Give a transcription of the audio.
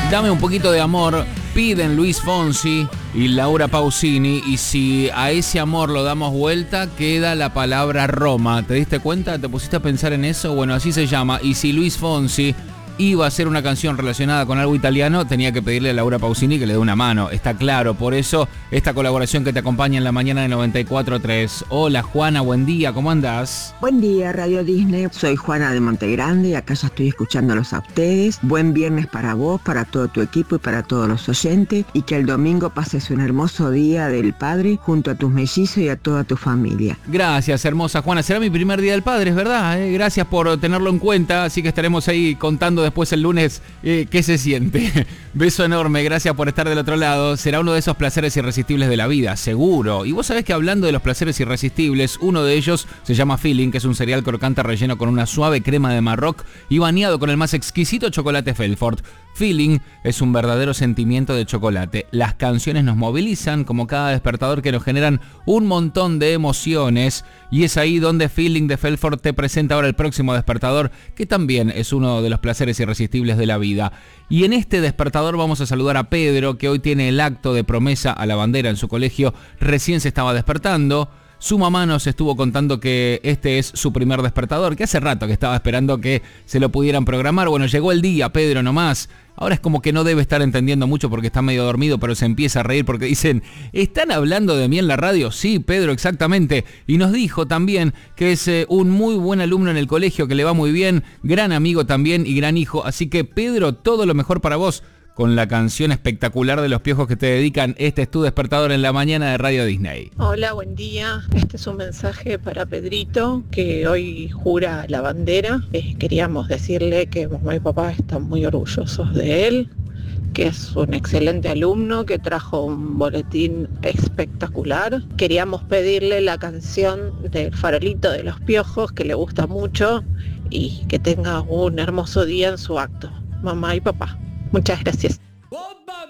Dame un poquito de amor, piden Luis Fonsi y Laura Pausini, y si a ese amor lo damos vuelta, queda la palabra Roma. ¿Te diste cuenta? ¿Te pusiste a pensar en eso? Bueno, así se llama. Y si Luis Fonsi iba a hacer una canción relacionada con algo italiano, tenía que pedirle a Laura Pausini que le dé una mano, está claro. Por eso, esta colaboración que te acompaña en la mañana de 94.3. Hola Juana, buen día, ¿cómo andás? Buen día, Radio Disney. Soy Juana de Montegrande y acá ya estoy escuchándolos a ustedes. Buen viernes para vos, para todo tu equipo y para todos los oyentes. Y que el domingo pases un hermoso día del Padre junto a tus mellizos y a toda tu familia. Gracias, hermosa Juana. Será mi primer día del Padre, es verdad. Gracias por tenerlo en cuenta. Así que estaremos ahí contando después el lunes qué se siente. Beso enorme, gracias por estar del otro lado. Será uno de esos placeres irresistibles de la vida, seguro. Y vos sabés que hablando de los placeres irresistibles, uno de ellos se llama Feeling, que es un cereal crocante relleno con una suave crema de Marroc y bañado con el más exquisito chocolate Felford. Feeling es un verdadero sentimiento de chocolate. Las canciones nos movilizan como cada despertador que nos generan un montón de emociones, y es ahí donde Feeling de Felford te presenta ahora el próximo despertador, que también es uno de los placeres irresistibles de la vida. Y en este despertador vamos a saludar a Pedro, que hoy tiene el acto de promesa a la bandera en su colegio, recién se estaba despertando. Su mamá nos estuvo contando que este es su primer despertador, que hace rato que estaba esperando que se lo pudieran programar. Bueno, llegó el día, Pedro, nomás. Ahora es como que no debe estar entendiendo mucho porque está medio dormido, pero se empieza a reír porque dicen, ¿están hablando de mí en la radio? Sí, Pedro, exactamente. Y nos dijo también que es un muy buen alumno en el colegio, que le va muy bien, gran amigo también y gran hijo. Así que, Pedro, todo lo mejor para vos con la canción espectacular de Los Piojos que te dedican. Este es tu despertador en la mañana de Radio Disney. Hola, buen día. Este es un mensaje para Pedrito, que hoy jura la bandera. Queríamos decirle que mamá y papá están muy orgullosos de él, que es un excelente alumno, que trajo un boletín espectacular. Queríamos pedirle la canción del Farolito de Los Piojos, que le gusta mucho, y que tenga un hermoso día en su acto. Mamá y papá. Muchas gracias.